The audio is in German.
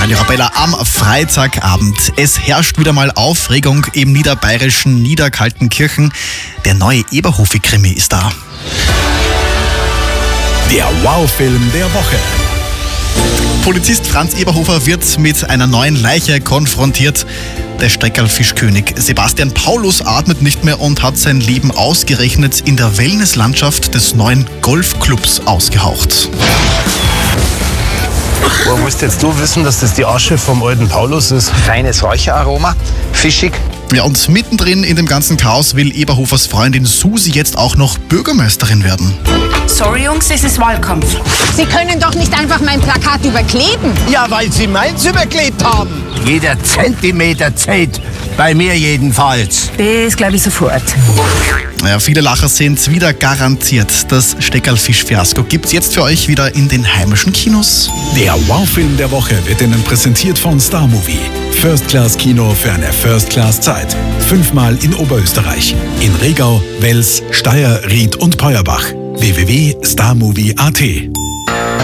Radio Arabella am Freitagabend. Es herrscht wieder mal Aufregung im niederbayerischen Niederkaltenkirchen. Der neue Eberhofer-Krimi ist da. Der Wow-Film der Woche. Polizist Franz Eberhofer wird mit einer neuen Leiche konfrontiert. Der Steckerlfischkönig Sebastian Paulus atmet nicht mehr und hat sein Leben ausgerechnet in der Wellnesslandschaft des neuen Golfclubs ausgehaucht. Woher musst jetzt du wissen, dass das die Asche vom alten Paulus ist? Feines Räucheraroma, fischig. Ja, und mittendrin in dem ganzen Chaos will Eberhofers Freundin Susi jetzt auch noch Bürgermeisterin werden. Sorry Jungs, es ist Wahlkampf. Sie können doch nicht einfach mein Plakat überkleben. Ja, weil sie meins überklebt haben. Jeder Zentimeter zählt, bei mir jedenfalls. Das glaube ich sofort. Ja, viele Lacher sind wieder garantiert. Das Steckerlfisch-Fiasko gibt's jetzt für euch wieder in den heimischen Kinos. Der Wow-Film der Woche wird Ihnen präsentiert von Star Movie. First-Class-Kino für eine First-Class-Zeit. 5-mal in Oberösterreich. In Regau, Wels, Steyr, Ried und Peuerbach. www.starmovie.at